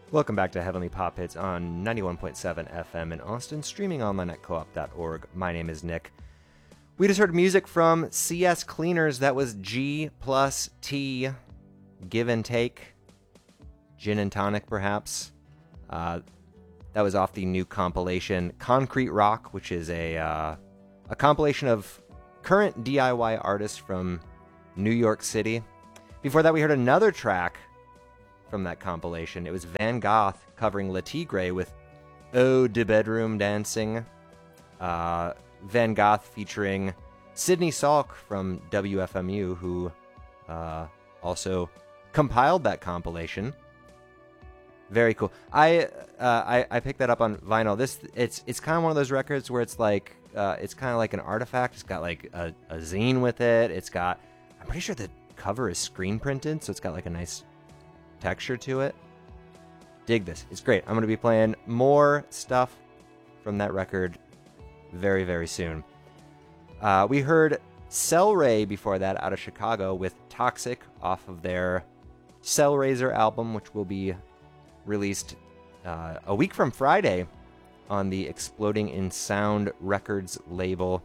Welcome back to Heavenly Pop Hits on 91.7 FM in Austin, streaming online at coop.org. My name is Nick. We just heard music from CS Cleaners. That was G plus T, Give and Take, Gin and Tonic, perhaps. That was off the new compilation Concrete Rock, which is a compilation of current DIY artists from New York City. Before that, we heard another track from that compilation. It was Van Gogh covering Le Tigre with Ode de Bedroom Dancing. Van Gogh featuring Sydney Salk from WFMU, who also compiled that compilation. Very cool. I picked that up on vinyl. It's kind of one of those records where it's like it's kind of like an artifact. It's got like a zine with it. I'm pretty sure the cover is screen printed, so it's got like a nice texture to it. Dig this. It's great. I'm going to be playing more stuff from that record very, very soon. We heard Cellray before that out of Chicago with Toxic off of their Cellraiser album, which will be released a week from Friday on the Exploding in Sound Records label.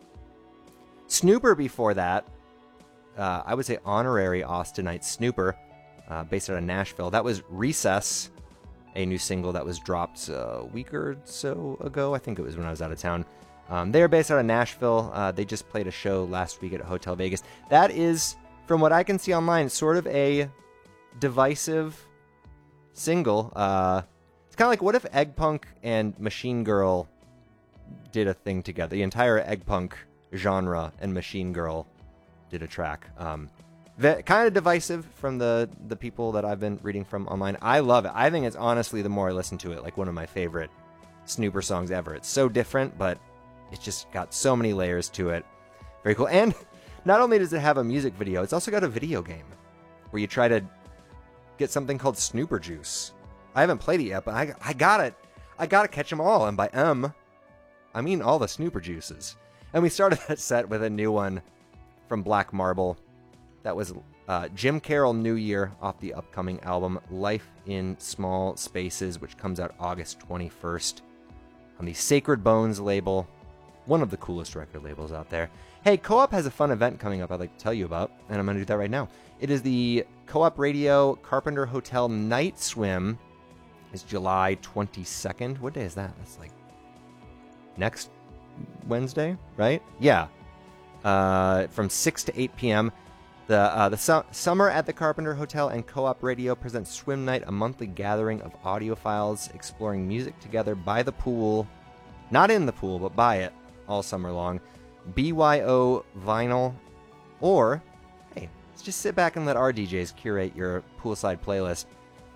Snooper before that, I would say honorary Austinite Snooper, based out of Nashville. That was Recess, a new single that was dropped a week or so ago. I think it was when I was out of town. They are based out of Nashville. They just played a show last week at Hotel Vegas. That is, from what I can see online, sort of a divisive single. It's kind of like, what if Egg Punk and Machine Girl did a thing together? The entire Egg Punk genre and Machine Girl did a track. Kind of divisive from the people that I've been reading from online. I love it. I think it's honestly, the more I listen to it, like one of my favorite Snooper songs ever. It's so different, but it's just got so many layers to it. Very cool. And not only does it have a music video, it's also got a video game where you try to get something called Snooper Juice. I haven't played it yet, but I got it. I gotta catch them all. And by I mean all the Snooper Juices. And we started that set with a new one from Black Marble. That was Jim Carroll New Year off the upcoming album Life in Small Spaces, which comes out August 21st on the Sacred Bones label. One of the coolest record labels out there. Hey, Co-op has a fun event coming up I'd like to tell you about, and I'm going to do that right now. It is the Co-op Radio Carpenter Hotel Night Swim. It's July 22nd. What day is that? That's like next Wednesday, right? Yeah. From 6 to 8 p.m. The Summer at the Carpenter Hotel and Co-op Radio presents Swim Night, a monthly gathering of audiophiles exploring music together by the pool. Not in the pool, but by it, all summer long. BYO vinyl, or, hey, let's just sit back and let our DJs curate your poolside playlist.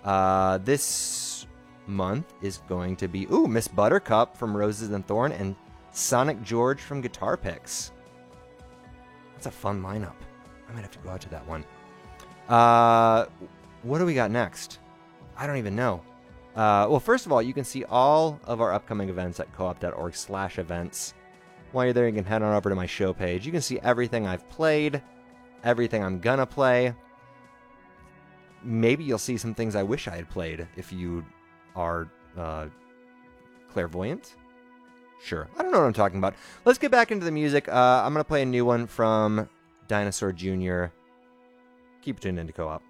This month is going to be, Miss Buttercup from Roses and Thorn and Sonic George from Guitar Picks. That's a fun lineup. I might have to go out to that one. What do we got next? I don't even know. Well, first of all, you can see all of our upcoming events at coop.org/events. While you're there, you can head on over to my show page. You can see everything I've played, everything I'm gonna play. Maybe you'll see some things I wish I had played if you are clairvoyant. Sure. I don't know what I'm talking about. Let's get back into the music. I'm going to play a new one from Dinosaur Jr. Keep tuned into Co-op.